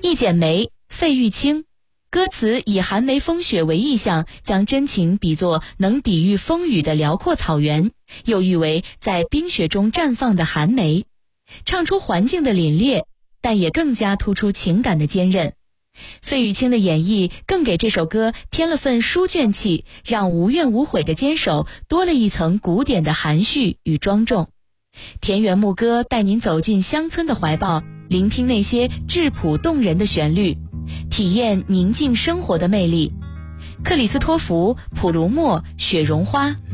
一剪梅，费玉清。歌词以寒梅风雪为意象，将真情比作能抵御风雨的辽阔草原，又誉为在冰雪中绽放的寒梅，唱出环境的凛冽，但也更加突出情感的坚韧。费玉清的演绎更给这首歌添了份书卷气，让无怨无悔的坚守多了一层古典的含蓄与庄重。田园牧歌带您走进乡村的怀抱，聆听那些质朴动人的旋律，体验宁静生活的魅力。克里斯托弗·普鲁默《雪绒花》。